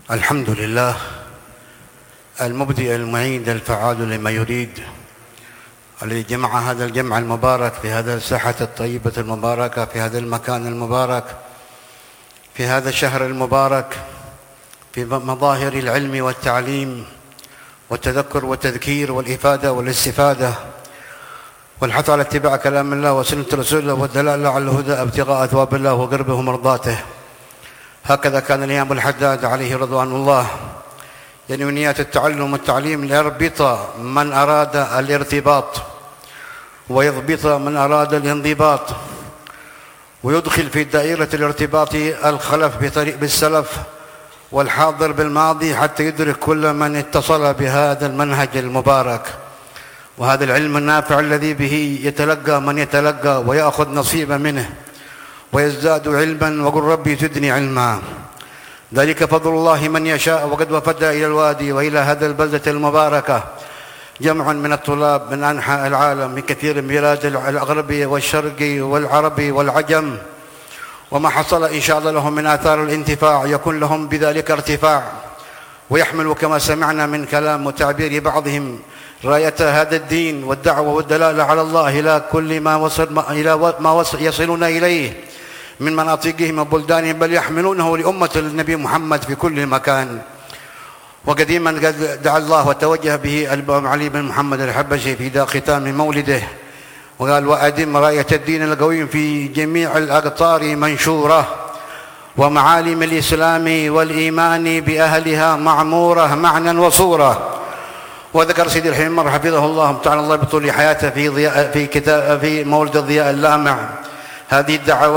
الحمد لله المبدئ المعيد الفعال لما يريد، الذي جمع هذا الجمع المبارك في هذا الساحة الطيبة المباركة، في هذا المكان المبارك، في هذا الشهر المبارك، في مظاهر العلم والتعليم والتذكر والتذكير والإفادة والاستفادة والحث على اتباع كلام الله وسنة رسوله والدلالة على الهدى ابتغاء ثواب الله وقربه ومرضاته. هكذا كان الإمام الحداد عليه رضوان الله ينوي نيات التعلم والتعليم ليربط من أراد الارتباط ويضبط من أراد الانضباط، ويدخل في دائرة الارتباط الخلف بطريق بالسلف والحاضر بالماضي حتى يدرك كل من اتصل بهذا المنهج المبارك وهذا العلم النافع الذي به يتلقى من يتلقى ويأخذ نصيبا منه ويزداد علما، وقل ربي زدني علما. ذلك فضل الله من يشاء، وقد وفد إلى الوادي وإلى هذا البلدة المباركة جمع من الطلاب من أنحاء العالم، من كثير من بلاد الغربي والشرقي والعربي والعجم، وما حصل إن شاء الله لهم من آثار الانتفاع يكون لهم بذلك ارتفاع، ويحملوا كما سمعنا من كلام وتعبير بعضهم راية هذا الدين والدعوة والدلالة على الله إلى كل ما يصلون إليه من مناطقهم وبلدانهم، بل يحملونه لأمة النبي محمد في كل مكان. وقديما قد دعا الله وتوجه به الإمام علي بن محمد الحبشي في ختام مولده وقال: وأدم راية الدين القويم في جميع الأقطار منشورة، ومعالم الإسلام والإيمان بأهلها معمورة معنى وصورة. وذكر سيدي الحمار حفظه الله تعالى الله بطول حياته في مولد الضياء اللامع هذه الدعوات